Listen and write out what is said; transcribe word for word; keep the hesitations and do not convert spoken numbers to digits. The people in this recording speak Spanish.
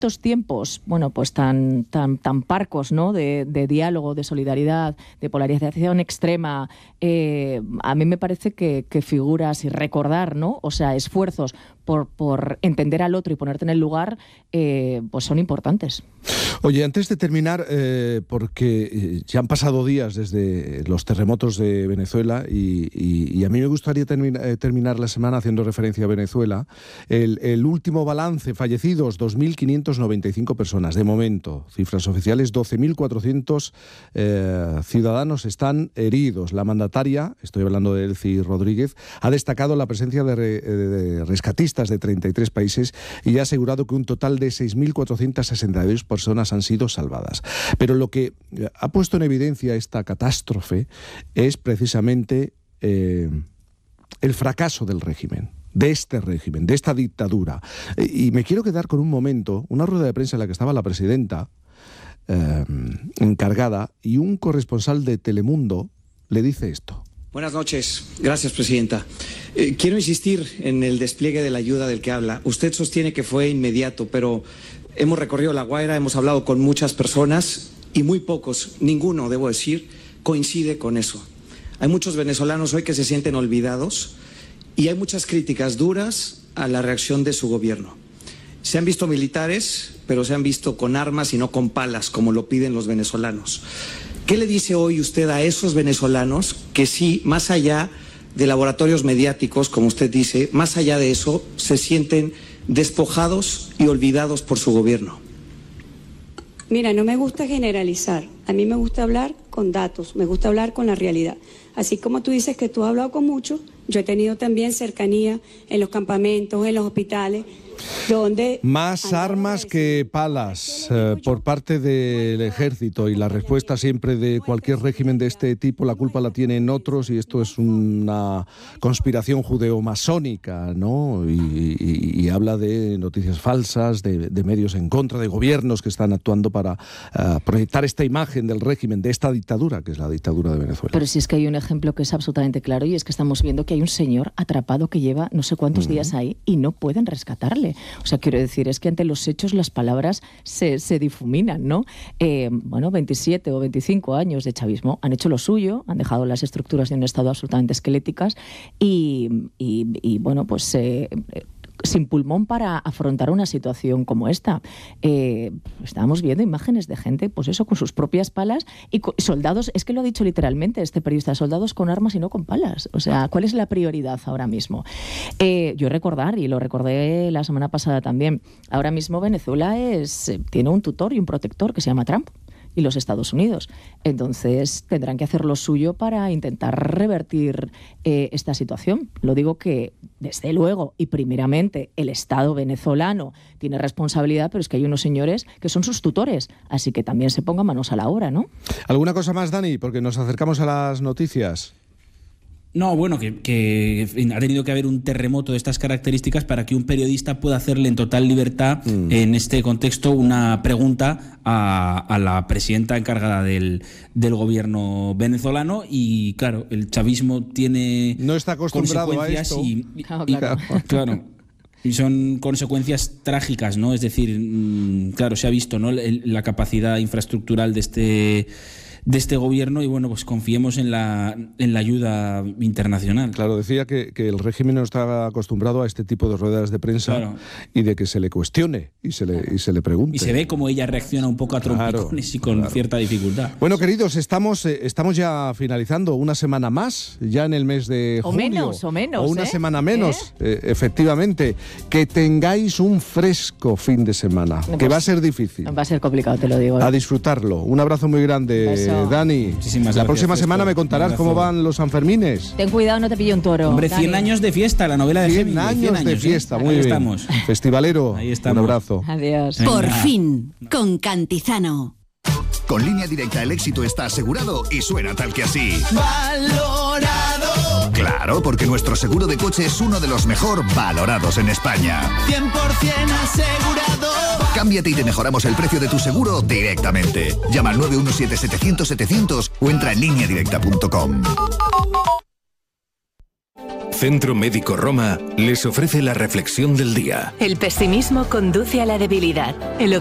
estos tiempos, bueno, pues tan tan tan parcos, ¿no? De, de diálogo, de solidaridad, de polarización extrema, eh, a mí me parece que, que figuras y recordar, ¿no? O sea, esfuerzos por, por entender al otro y ponerte en el lugar, eh, pues son importantes. Oye, antes de terminar, eh, porque ya han pasado días desde los terremotos de Venezuela y, y, y a mí me gustaría termina, eh, terminar la semana haciendo referencia a Venezuela. El, el último balance, fallecidos, dos mil quinientas noventa y cinco personas. De momento, cifras oficiales, doce mil cuatrocientos eh, ciudadanos están heridos. La mandataria, estoy hablando de Delcy Rodríguez, ha destacado la presencia de, re, de rescatistas de treinta y tres países y ha asegurado que un total de seis mil cuatrocientas sesenta y dos personas han sido salvadas. Pero lo que ha puesto en evidencia esta catástrofe es precisamente eh, el fracaso del régimen, de este régimen, de esta dictadura. Y me quiero quedar con un momento, una rueda de prensa en la que estaba la presidenta eh, encargada y un corresponsal de Telemundo le dice esto. Buenas noches. Gracias, presidenta. Eh, quiero insistir en el despliegue de la ayuda del que habla. Usted sostiene que fue inmediato, pero hemos recorrido La Guaira, hemos hablado con muchas personas y muy pocos, ninguno, debo decir, coincide con eso. Hay muchos venezolanos hoy que se sienten olvidados y hay muchas críticas duras a la reacción de su gobierno. Se han visto militares, pero se han visto con armas y no con palas, como lo piden los venezolanos. ¿Qué le dice hoy usted a esos venezolanos que sí, más allá de laboratorios mediáticos, como usted dice, más allá de eso, se sienten despojados y olvidados por su gobierno? Mira, no me gusta generalizar. A mí me gusta hablar con datos, me gusta hablar con la realidad. Así como tú dices que tú has hablado con muchos, yo he tenido también cercanía en los campamentos, en los hospitales, donde... Más armas que palas eh, por parte del ejército, y la respuesta siempre de cualquier régimen de este tipo, la culpa la tienen otros y esto es una conspiración judeo-masónica, ¿no? Y, y, y habla de noticias falsas, de, de medios en contra, de gobiernos que están actuando para uh, proyectar esta imagen del régimen, de esta dictadura, que es la dictadura de Venezuela. Pero si es que hay un ejemplo que es absolutamente claro y es que estamos viendo que hay un señor atrapado que lleva no sé cuántos uh-huh. días ahí y no pueden rescatarle. O sea, quiero decir, es que ante los hechos las palabras se, se difuminan, ¿no? Eh, bueno, veintisiete o veinticinco años de chavismo han hecho lo suyo, han dejado las estructuras de un Estado absolutamente esqueléticas y, y, y bueno, pues... Eh, sin pulmón para afrontar una situación como esta. Eh, estábamos viendo imágenes de gente, pues eso, con sus propias palas y co- soldados, es que lo ha dicho literalmente este periodista, soldados con armas y no con palas. O sea, ¿cuál es la prioridad ahora mismo? Eh, yo recordar, y lo recordé la semana pasada también, ahora mismo Venezuela es, tiene un tutor y un protector que se llama Trump y los Estados Unidos. Entonces tendrán que hacer lo suyo para intentar revertir eh, esta situación. Lo digo que, desde luego, y primeramente, el Estado venezolano tiene responsabilidad, pero es que hay unos señores que son sus tutores, así que también se pongan manos a la obra, ¿no? ¿Alguna cosa más, Dani? Porque nos acercamos a las noticias. No, bueno, que, que en fin, ha tenido que haber un terremoto de estas características para que un periodista pueda hacerle en total libertad, mm. en este contexto, una pregunta a, a la presidenta encargada del, del gobierno venezolano. Y claro, el chavismo tiene no está acostumbrado consecuencias a esto. Y, y, claro, claro. Y, claro, y son consecuencias trágicas, ¿no? Es decir, claro, se ha visto, ¿no?, la capacidad infraestructural de este de este gobierno y bueno, pues confiemos en la en la ayuda internacional. Claro, decía que, que el régimen no está acostumbrado a este tipo de ruedas de prensa, claro, y de que se le cuestione y se le, y se le pregunte. Y se ve cómo ella reacciona un poco a trompicones, claro, y con claro. cierta dificultad. Bueno, queridos, estamos, eh, estamos ya finalizando una semana más, ya en el mes de o julio. Menos, o menos, O una ¿eh? semana menos, ¿Eh? Eh, efectivamente. Que tengáis un fresco fin de semana, pues, que va a ser difícil. Va a ser complicado, te lo digo. A disfrutarlo. Un abrazo muy grande, Dani. Muchísimas la gracias, próxima Fresco. semana me contarás cómo van los Sanfermines. Ten cuidado, no te pille un toro. Hombre, Dani. cien años de fiesta, la novela de cien Hemingway. años, cien años de fiesta, ¿eh? muy Ahí bien. Estamos. Festivalero, Ahí estamos. Un abrazo. Adiós. Por Venga. fin, con Cantizano. Con Línea Directa el éxito está asegurado y suena tal que así. ¡Valorado! Claro, porque nuestro seguro de coche es uno de los mejor valorados en España. cien por ciento asegurado. Cámbiate y te mejoramos el precio de tu seguro directamente. Llama al nueve uno siete setecientos setecientos o entra en línea directa punto com. Centro Médico Roma les ofrece la reflexión del día. El pesimismo conduce a la debilidad. El